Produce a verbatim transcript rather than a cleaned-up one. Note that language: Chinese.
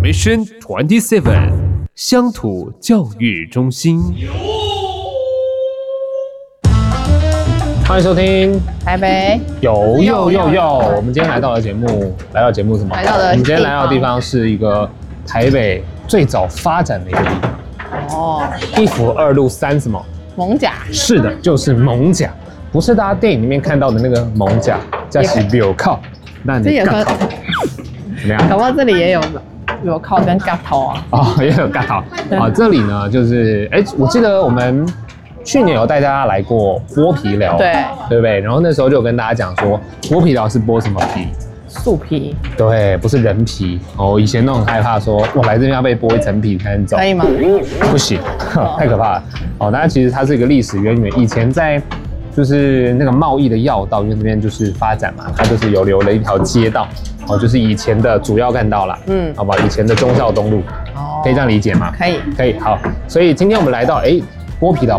Mission Twenty Seven 乡土教育中心。 欢迎收听台北有有有有，我们今天来到的节目，来到节目什么？ 来到的我们今天来到的地方是一个台北最早发展的一个地方。 哦， 一府二路三什么？ 蒙甲。 是的，就是蒙甲，不是大家电影里面看到的那个蒙甲，叫是纽靠。那你干靠怎么样？ 搞不好这里也有有靠跟嘎头啊。 哦，也有干靠啊。这里呢，就是哎，我记得我们去年有带大家来过剥皮寮， 对， 对不对？然后那时候就有跟大家讲说，剥皮寮是剥什么皮？ 素皮。 对，不是人皮哦。以前都很害怕说，我来这边要被剥一层皮才能走， 可以吗？ 不行，太可怕了。哦，但其实它是一个历史渊源，以前在就是那个贸易的要道，因为这边就是发展嘛，它就是有留了一条街道，哦，就是以前的主要干道啦，嗯，好吧，以前的忠孝东路，哦，可以这样理解吗？ 可以， 可以，好。所以今天我们来到，哎，剥皮寮